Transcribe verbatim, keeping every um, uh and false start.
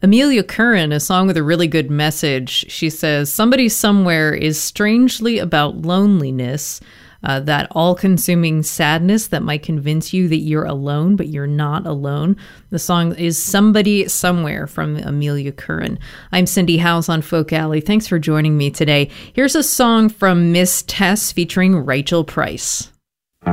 Amelia Curran, a song with a really good message. She says, somebody somewhere is strangely about loneliness, uh, that all-consuming sadness that might convince you that you're alone, but you're not alone. The song is Somebody Somewhere from Amelia Curran. I'm Cindy Howes on Folk Alley. Thanks for joining me today. Here's a song from Miss Tess featuring Rachel Price.